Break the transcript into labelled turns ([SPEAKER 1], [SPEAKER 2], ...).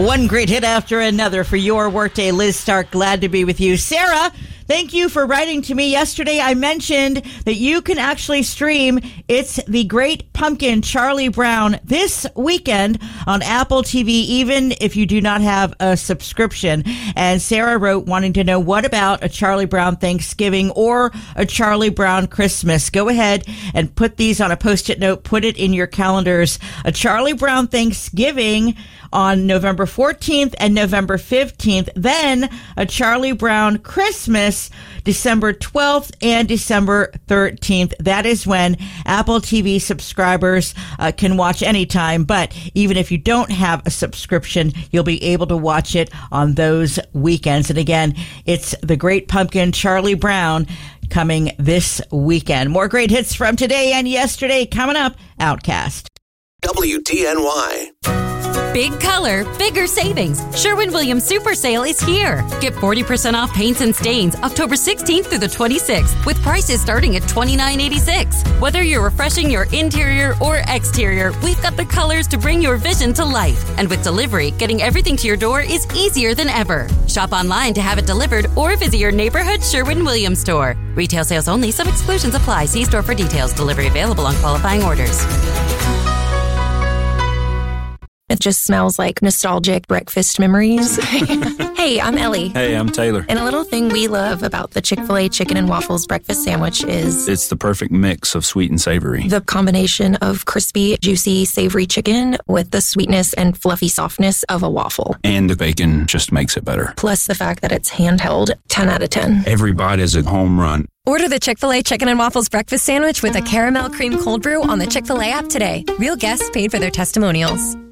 [SPEAKER 1] One great hit after another for your workday. Liz Stark, glad to be with you. Sarah, thank you for writing to me. Yesterday I mentioned that you can actually stream It's the Great Pumpkin, Charlie Brown, this weekend on Apple TV, even if you do not have a subscription. And Sarah wrote wanting to know, what about a Charlie Brown Thanksgiving or a Charlie Brown Christmas? Go ahead and put these on a Post-it note. Put it in your calendars. A Charlie Brown Thanksgiving on November 14th and November 15th. Then a Charlie Brown Christmas, December 12th and December 13th. That is when Apple TV subscribers can watch anytime. But even if you don't have a subscription, you'll be able to watch it on those weekends. And again, it's the Great Pumpkin, Charlie Brown, coming this weekend. More great hits from today and yesterday coming up. Outcast.
[SPEAKER 2] WDNY.
[SPEAKER 3] Big color, bigger savings. Sherwin-Williams Super Sale is here. Get 40% off paints and stains October 16th through the 26th with prices starting at $29.86. Whether you're refreshing your interior or exterior, we've got the colors to bring your vision to life. And with delivery, getting everything to your door is easier than ever. Shop online to have it delivered or visit your neighborhood Sherwin-Williams store. Retail sales only. Some exclusions apply. See store for details. Delivery available on qualifying orders.
[SPEAKER 4] It just smells like nostalgic breakfast memories. Hey, I'm Ellie.
[SPEAKER 5] Hey, I'm Taylor.
[SPEAKER 4] And a little thing we love about the Chick-fil-A Chicken and Waffles breakfast sandwich is
[SPEAKER 5] it's the perfect mix of sweet and savory.
[SPEAKER 4] The combination of crispy, juicy, savory chicken with the sweetness and fluffy softness of a waffle.
[SPEAKER 5] And the bacon just makes it better.
[SPEAKER 4] Plus the fact that it's handheld, 10 out of 10.
[SPEAKER 5] Every bite is a home run.
[SPEAKER 6] Order the Chick-fil-A Chicken and Waffles breakfast sandwich with a caramel cream cold brew on the Chick-fil-A app today. Real guests paid for their testimonials.